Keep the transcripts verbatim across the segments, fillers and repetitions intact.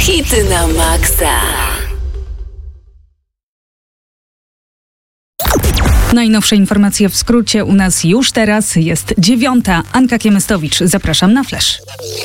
Hity na maksa. Najnowsze informacje w skrócie u nas już teraz. Jest dziewiąta. Anka Kiemystowicz. Zapraszam na Flash.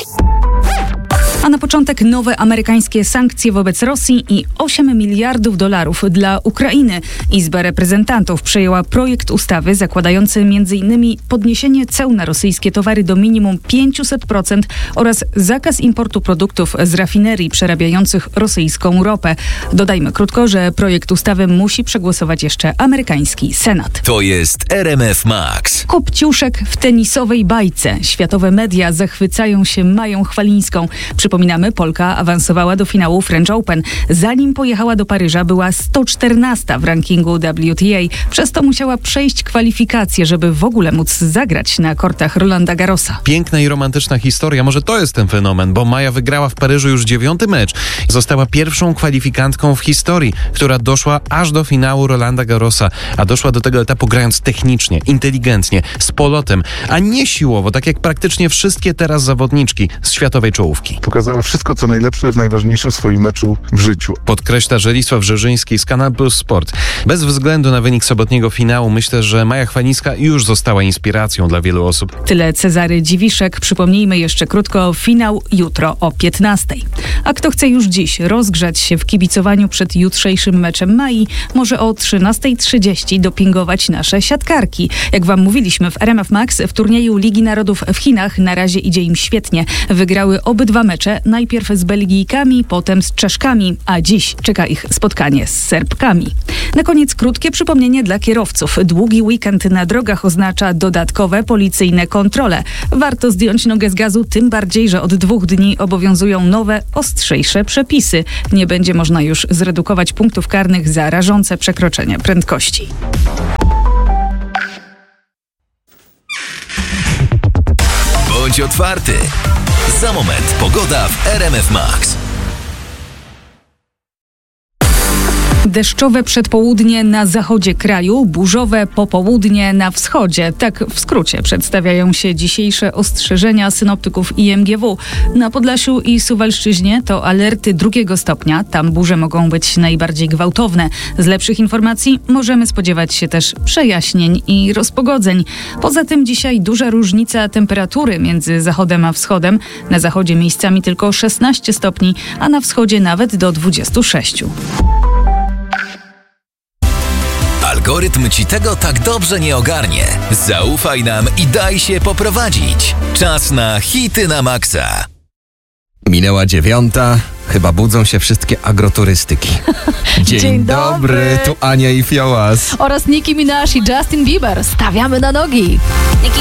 A na początek nowe amerykańskie sankcje wobec Rosji i osiem miliardów dolarów dla Ukrainy. Izba Reprezentantów przyjęła projekt ustawy zakładający m.in. podniesienie ceł na rosyjskie towary do minimum pięćset procent oraz zakaz importu produktów z rafinerii przerabiających rosyjską ropę. Dodajmy krótko, że projekt ustawy musi przegłosować jeszcze amerykański Senat. To jest R M F Max. Kopciuszek w tenisowej bajce. Światowe media zachwycają się Mają Chwalińską. Przypominamy, Polka awansowała do finału French Open. Zanim pojechała do Paryża, była sto czternasta w rankingu W T A. Przez to musiała przejść kwalifikacje, żeby w ogóle móc zagrać na kortach Rolanda Garrosa. Piękna i romantyczna historia. Może to jest ten fenomen, bo Maja wygrała w Paryżu już dziewiąty mecz. Została pierwszą kwalifikantką w historii, która doszła aż do finału Rolanda Garrosa, a doszła do tego etapu grając technicznie, inteligentnie, z polotem, a nie siłowo, tak jak praktycznie wszystkie teraz zawodniczki z światowej czołówki. Pokazała wszystko, co najlepsze w najważniejszym swoim meczu w życiu. Podkreśla Żelisław Rzeżyński z Kanal Plus Sport. Bez względu na wynik sobotniego finału myślę, że Maja Chwalińska już została inspiracją dla wielu osób. Tyle Cezary Dziwiszek. Przypomnijmy jeszcze krótko, finał jutro o piętnastej. A kto chce już dziś rozgrzać się w kibicowaniu przed jutrzejszym meczem Mai, może o trzynastej trzydzieści dopingować nasze siatkarki. Jak wam mówiliśmy w R M F Max, w turnieju Ligi Narodów w Chinach na razie idzie im świetnie. Wygrały obydwa mecze, najpierw z Belgijkami, potem z Czeszkami, a dziś czeka ich spotkanie z Serbkami. Na koniec krótkie przypomnienie dla kierowców. Długi weekend na drogach oznacza dodatkowe policyjne kontrole. Warto zdjąć nogę z gazu, tym bardziej, że od dwóch dni obowiązują nowe, ostrzejsze przepisy. Nie będzie można już zredukować punktów karnych za rażące przekroczenie prędkości. Bądź otwarty. Za moment pogoda w R M F Max. Deszczowe przedpołudnie na zachodzie kraju, burzowe popołudnie na wschodzie. Tak w skrócie przedstawiają się dzisiejsze ostrzeżenia synoptyków I M G W. Na Podlasiu i Suwalszczyźnie to alerty drugiego stopnia. Tam burze mogą być najbardziej gwałtowne. Z lepszych informacji możemy spodziewać się też przejaśnień i rozpogodzeń. Poza tym dzisiaj duża różnica temperatury między zachodem a wschodem. Na zachodzie miejscami tylko szesnaście stopni, a na wschodzie nawet do dwudziestu sześciu. Algorytm ci tego tak dobrze nie ogarnie. Zaufaj nam i daj się poprowadzić. Czas na hity na maksa. Minęła dziewiąta. Chyba budzą się wszystkie agroturystyki. Dzień, Dzień dobry. dobry, tu Ania i Fiołas. Oraz Nicki Minaj i Justin Bieber. Stawiamy na nogi. Nicki